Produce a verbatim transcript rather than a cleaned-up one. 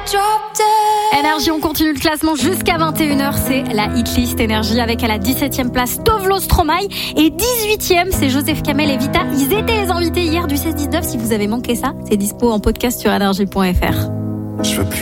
Énergie, on continue le classement jusqu'à vingt et une heures. C'est la hitlist Énergie avec à la dix-septième place Tovlo Stromae et dix-huitième c'est Joseph Kamel et Vita. Ils étaient les invités hier du seize dix-neuf. Si vous avez manqué ça, c'est dispo en podcast sur énergie point f r. Je veux plus